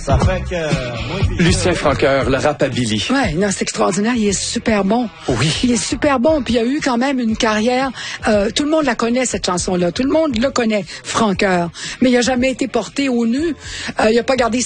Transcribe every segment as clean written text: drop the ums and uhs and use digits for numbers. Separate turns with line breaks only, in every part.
Ça fait que...
Lucien Francoeur, le Rapabilly.
Ouais, non, c'est extraordinaire. Il est super bon.
Oui.
Il est super bon. Puis il a eu quand même une carrière. Tout le monde la connaît, cette chanson-là. Tout le monde le connaît, Francoeur. Mais il a jamais été porté au nu. Il a pas gagné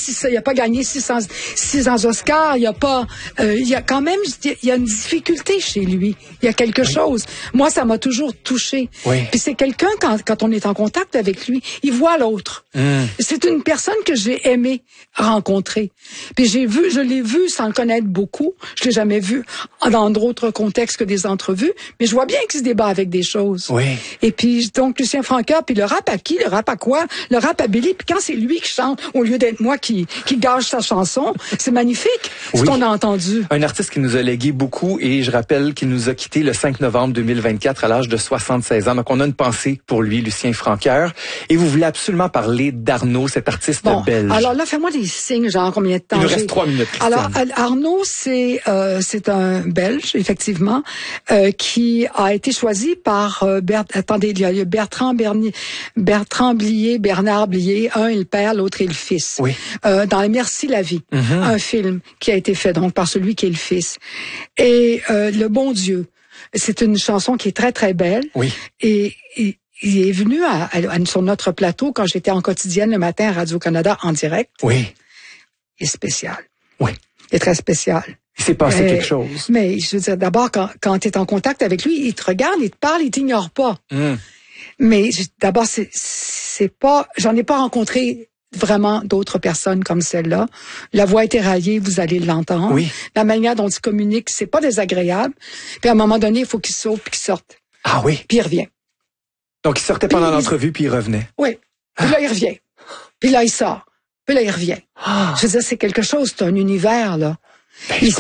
600 Oscars. Il y a quand même, il y a une difficulté chez lui. Il y a quelque chose. Moi, ça m'a toujours touché.
Oui.
Puis c'est quelqu'un, quand on est en contact avec lui, il voit l'autre. C'est une personne que j'ai aimé rencontrer. Puis je l'ai vu sans le connaître beaucoup. Je l'ai jamais vu dans d'autres contextes que des entrevues. Mais je vois bien qu'il se débat avec des choses.
Oui.
Et puis, donc, Lucien Francoeur, puis le rap à qui? Le rap à quoi? Le rap à Billy. Puis quand c'est lui qui chante, au lieu d'être moi qui gâche sa chanson, c'est magnifique, ce qu'on a entendu.
Un artiste qui nous a légué beaucoup et je rappelle qu'il nous a quittés le 5 novembre 2024 à l'âge de 76 ans. Donc, on a une pensée pour lui, Lucien Francoeur. Et vous voulez absolument parler d'Arnaud, cet artiste belge.
Alors là, fais-moi des signes, genre combien de temps.
Il nous reste 3 minutes, Christiane.
Alors, Arnaud, c'est un Belge, effectivement, qui a été choisi par il y a Bertrand Blier, Bernard Blier, un est le père, l'autre est le fils.
Oui.
Dans Merci la vie, un film qui a été fait donc par celui qui est le fils. Et Le bon Dieu, c'est une chanson qui est très très belle.
Oui.
Et il est venu sur notre plateau quand j'étais en quotidienne le matin à Radio-Canada en direct.
Oui.
Il est spécial.
Oui.
Il est très spécial.
Il s'est passé quelque chose.
Mais je veux dire, d'abord, quand tu es en contact avec lui, il te regarde, il te parle, il t'ignore pas. Mais d'abord, j'en ai pas rencontré vraiment d'autres personnes comme celle-là. La voix est éraillée, vous allez l'entendre.
Oui.
La manière dont il communique, c'est pas désagréable. Puis à un moment donné, il faut qu'il sauve puis qu'il sorte.
Ah oui.
Puis il revient.
Donc, il sortait pendant l'entrevue puis il revenait.
Oui. Puis là, il revient. Puis là, il sort. Puis là, il revient. Je veux dire, c'est quelque chose, c'est un univers, là.
Ben,
Il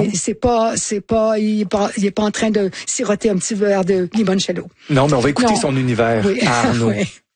est pas en train de siroter un petit verre de limoncello.
Non, mais on va écouter
Non.
son univers,
Oui.
Arnaud.
Oui.